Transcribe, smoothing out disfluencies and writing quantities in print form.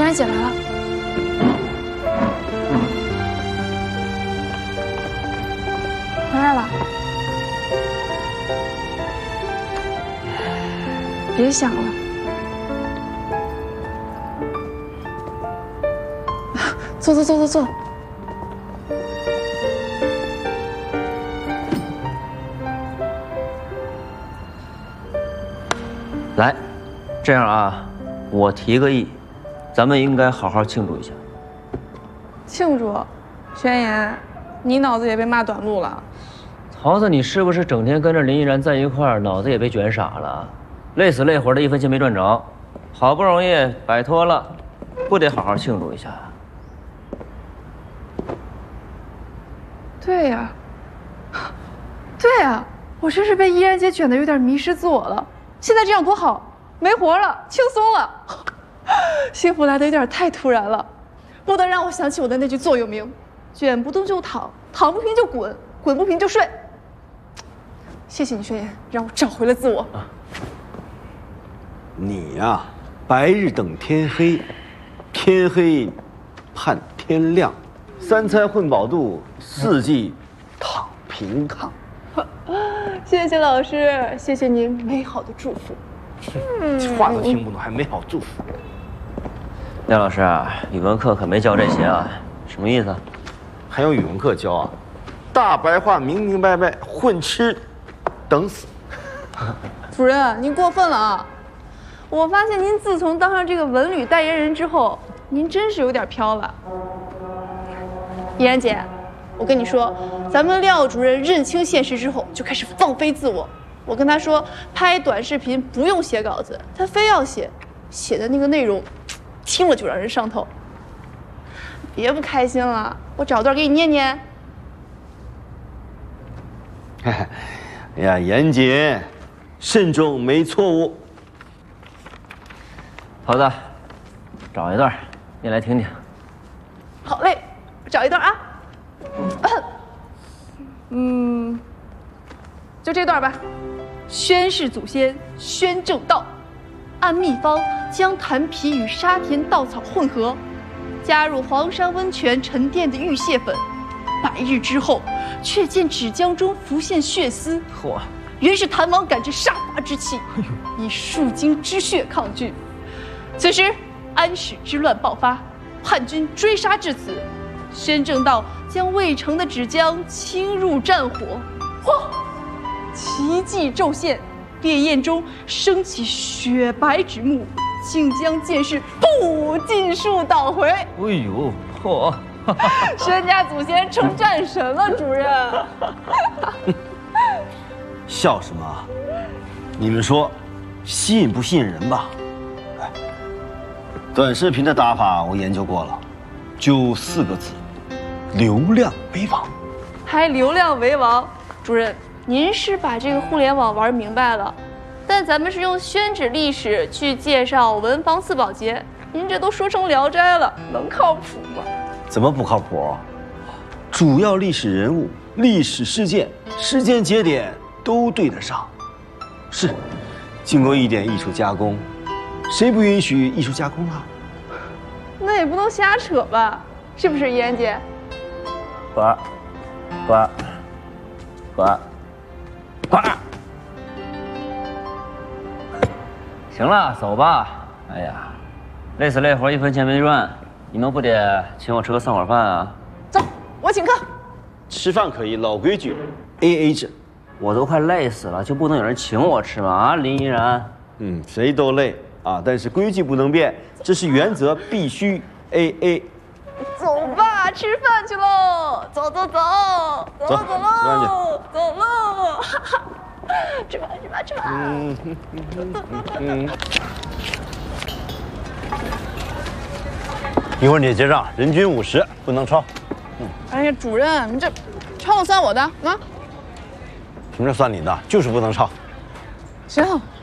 然姐来了。回来了。别想了。坐坐坐坐坐。 来，这样啊，我提个议，咱们应该好好庆祝一下。 庆祝，宣言，你脑子也被骂短路了。 桃子，你是不是整天跟着林依然在一块儿，脑子也被卷傻了？累死累活的，一分钱没赚着，好不容易摆脱了，不得好好庆祝一下？ 对呀，对呀，我真是被依然姐卷得有点迷失自我了。现在这样多好，没活了，轻松了，幸福来得有点太突然了，不得让我想起我的那句座右铭：卷不动就躺，躺不平就滚，滚不平就睡。谢谢你，宣言，让我找回了自我。 你呀，白日等天黑，天黑盼天亮，三餐混饱肚，四季躺平炕。 谢谢老师，谢谢您美好的祝福。 话都听不懂，还美好祝福。 廖老师，语文课可没教这些啊，什么意思？ 还用语文课教啊？大白话，明明白白，混吃等死。 主任，您过分了啊！我发现您自从当上这个文旅代言人之后，您真是有点飘了。依然姐，我跟你说，咱们廖主任认清现实之后，就开始放飞自我。我跟他说，拍短视频不用写稿子，他非要写，写的那个内容，听了就让人上头。别不开心了，我找段给你念念。 哎呀，严谨，慎重，没错误。 桃子，找一段，念来听听。 好嘞，我找一段啊。就这段吧。宣誓祖先，宣正道，按秘方将檀皮与沙田稻草混合，加入黄山温泉沉淀的玉蟹粉。100日之后，却见纸浆中浮现血丝。 嚯！ 原是檀王感知杀伐之气，以树精之血抗拒。此时安史之乱爆发，叛军追杀至此，宣正道将未成的纸浆倾入战火，嚯！奇迹骤现，烈焰中升起雪白纸幕，竟将剑士不尽数捣毁。 哎呦，嚯！ 宣家祖先成战神了，主任。 笑什么？你们说，吸引不吸引人吧？哎，短视频的打法我研究过了，就4个字：流量为王。 还流量为王，主任，您是把这个互联网玩明白了，但咱们是用宣纸历史去介绍文房四宝节，您这都说成《聊斋》了，能靠谱吗？ 怎么不靠谱？主要历史人物、历史事件、时间节点都对得上，是经过一点艺术加工，谁不允许艺术加工啊？ 那也不能瞎扯吧，是不是，妍姐？ 呱，行了，走吧。哎呀，累死累活，一分钱没赚，你们不得请我吃个散伙饭啊？ 走，我请客。 吃饭可以，老规矩 ，AA 制。 我都快累死了，就不能有人请我吃吗？啊，林依然。 谁都累啊，但是规矩不能变，这是原则，必须 AA。 走吧，吃饭去喽！走喽！走喽！吃饭！ 一会儿你结账，人均50，不能超。 哎呀，主任，你这超了算我的啊！ 什么叫算你的？就是不能超。 行，